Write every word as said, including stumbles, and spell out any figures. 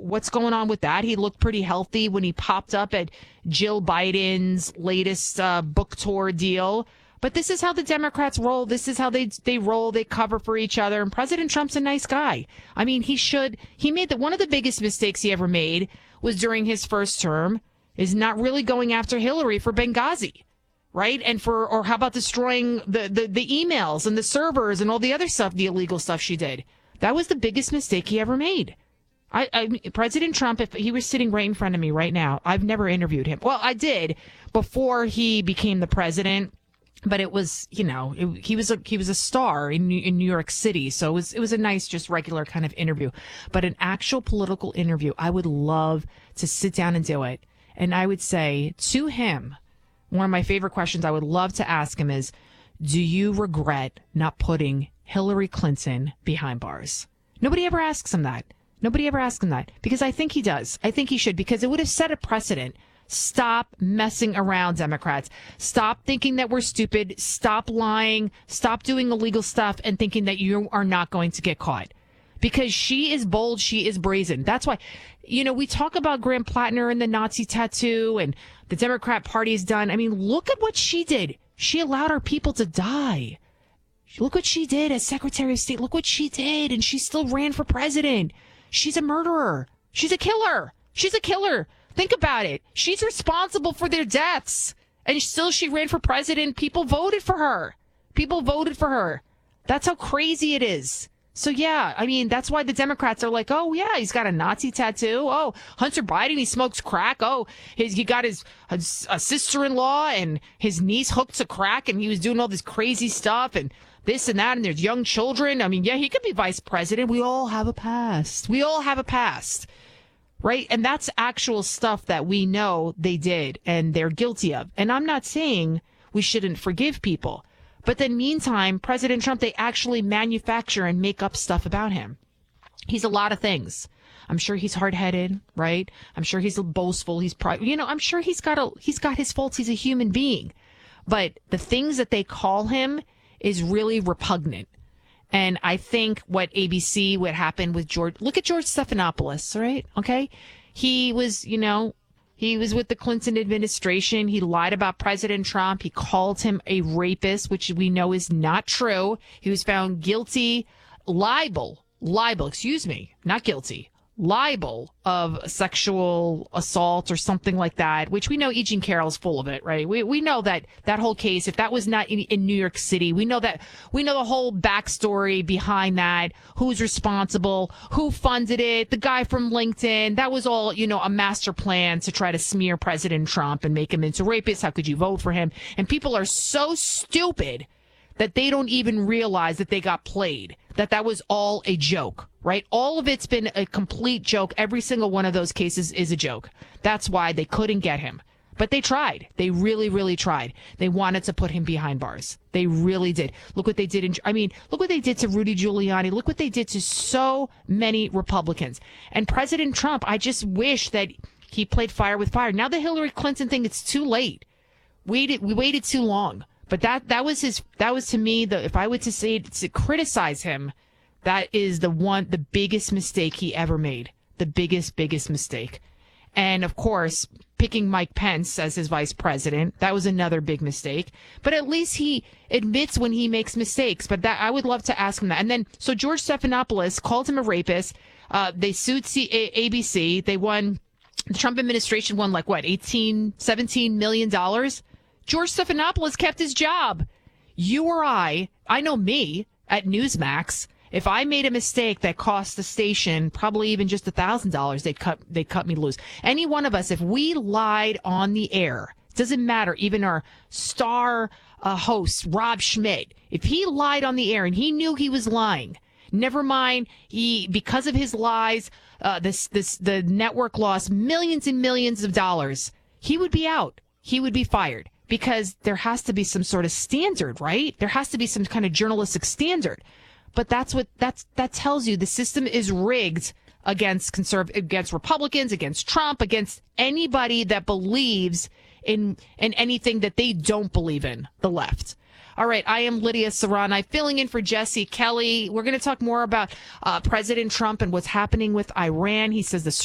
what's going on with that? He looked pretty healthy when he popped up at Jill Biden's latest uh, book tour deal. But this is how the Democrats roll. This is how they they roll. They cover for each other. And President Trump's a nice guy. I mean, he should. He made that one of the biggest mistakes he ever made was during his first term is not really going after Hillary for Benghazi. Right. And for or how about destroying the, the, the emails and the servers and all the other stuff, the illegal stuff she did. That was the biggest mistake he ever made. I, I President Trump, if he was sitting right in front of me right now, I've never interviewed him. Well, I did before he became the president. But it was, you know, it, he was a he was a star in in New York City, so it was it was a nice, just regular kind of interview. But an actual political interview, I would love to sit down and do it. And I would say to him, one of my favorite questions I would love to ask him is, do you regret not putting Hillary Clinton behind bars? Nobody ever asks him that. Nobody ever asks him that because I think he does. I think he should because it would have set a precedent. Stop messing around, Democrats. Stop thinking that we're stupid. Stop lying. Stop doing illegal stuff and thinking that you are not going to get caught. Because she is bold. She is brazen. That's why, you know, we talk about Graham Plattner and the Nazi tattoo and the Democrat Party has done. I mean, look at what she did. She allowed our people to die. Look what she did as Secretary of State. Look what she did. And she still ran for president. She's a murderer. She's a killer. She's a killer. Think about it. She's responsible for their deaths. And still she ran for president. People voted for her. People voted for her. That's how crazy it is. So, yeah, I mean, that's why the Democrats are like, oh, yeah, he's got a Nazi tattoo. Oh, Hunter Biden, he smokes crack. Oh, his, he got his a, a sister-in-law and his niece hooked to crack and he was doing all this crazy stuff and this and that. And there's young children. I mean, yeah, he could be vice president. We all have a past. We all have a past. Right. And that's actual stuff that we know they did and they're guilty of. And I'm not saying we shouldn't forgive people. But then meantime, President Trump, they actually manufacture and make up stuff about him. He's a lot of things. I'm sure he's hard-headed. Right. I'm sure he's boastful. He's private. You know, I'm sure he's got a he's got his faults. He's a human being. But the things that they call him is really repugnant. And I think what A B C, what happened with George, look at George Stephanopoulos, right? Okay. He was, you know, he was with the Clinton administration. He lied about President Trump. He called him a rapist, which we know is not true. He was found guilty, libel, libel, excuse me, not guilty, libel of sexual assault or something like that, which we know E. Jean Carroll's full of it, right? We we know that that whole case, if that was not in, in New York City, we know that we know the whole backstory behind that, who's responsible, who funded it, the guy from LinkedIn. That was all, you know, a master plan to try to smear President Trump and make him into rapist. How could you vote for him? And people are so stupid that they don't even realize that they got played, that that was all a joke, right? All of it's been a complete joke. Every single one of those cases is a joke. That's why they couldn't get him. But they tried. They really, really tried. They wanted to put him behind bars. They really did. Look what they did. In, I mean, look what they did to Rudy Giuliani. Look what they did to so many Republicans. And President Trump, I just wish that he played fire with fire. Now the Hillary Clinton thing, it's too late. Waited, we waited too long. But that that was his. That was to me. The if I were to say to criticize him, that is the one, the biggest mistake he ever made. The biggest, biggest mistake. And of course, picking Mike Pence as his vice president, that was another big mistake. But at least he admits when he makes mistakes. But that I would love to ask him that. And then so George Stephanopoulos called him a rapist. Uh, they sued C- a- A B C. They won. The Trump administration won like what, eighteen, seventeen million dollars. George Stephanopoulos kept his job. You or I, I know me at Newsmax, if I made a mistake that cost the station probably even just one thousand dollars, they'd cut, they'd cut me loose. Any one of us, if we lied on the air, doesn't matter, even our star uh, host, Rob Schmidt, if he lied on the air and he knew he was lying, never mind, he, because of his lies, uh, this, this, the network lost millions and millions of dollars, he would be out. He would be fired. Because there has to be some sort of standard, right? There has to be some kind of journalistic standard. But that's what that's that tells you. The system is rigged against conserv against Republicans, against Trump, against anybody that believes in in anything that they don't believe in, the left. All right, I am Lydia Serrani, filling in for Jesse Kelly. We're going to talk more about uh, President Trump and what's happening with Iran. He says the